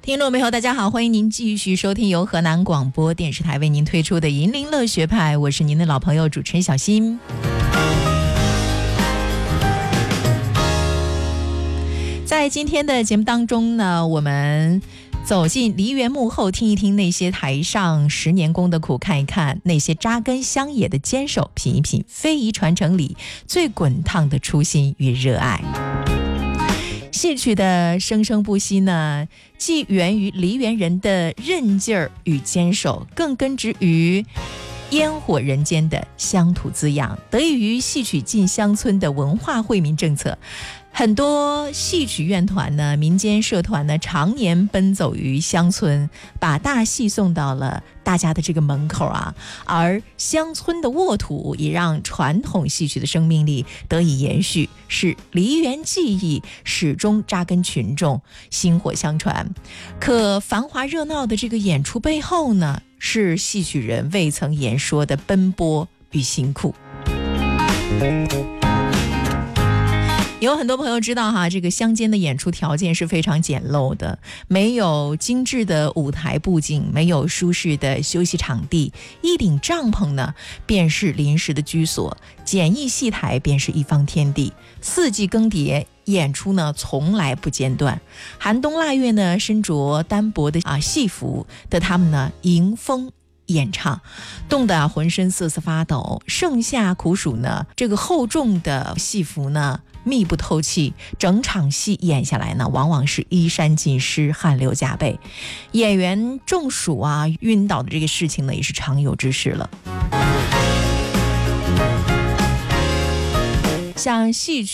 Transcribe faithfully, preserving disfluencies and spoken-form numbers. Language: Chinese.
听众朋友大家好，欢迎您继续收听由河南广播电视台为您推出的银铃乐学派，我是您的老朋友主持人小新。在今天的节目当中呢，我们走进梨园幕后，听一听那些台上十年功的苦，看一看那些扎根乡野的坚守，品一品非遗传承里最滚烫的初心与热爱。戏曲的生生不息呢，既源于梨园人的韧劲儿与坚守，更根植于烟火人间的乡土滋养，得益于戏曲进乡村的文化惠民政策。很多戏曲院团呢，民间社团呢，常年奔走于乡村，把大戏送到了大家的这个门口啊。而乡村的沃土也让传统戏曲的生命力得以延续，使梨园技艺始终扎根群众，薪火相传。可繁华热闹的这个演出背后呢，是戏曲人未曾言说的奔波与辛苦。有很多朋友知道哈，这个乡间的演出条件是非常简陋的，没有精致的舞台布景，没有舒适的休息场地，一顶帐篷呢便是临时的居所，简易戏台便是一方天地，四季更迭，演出呢从来不间断。寒冬腊月呢，身着单薄的啊戏服的他们呢迎风演唱，冻得浑身瑟瑟发抖。盛夏酷暑呢，这个厚重的戏服呢密不透气，整场戏演下来呢，往往是衣衫尽湿，汗流浃背。演员中暑啊、晕倒的这个事情呢，也是常有之事了。像戏曲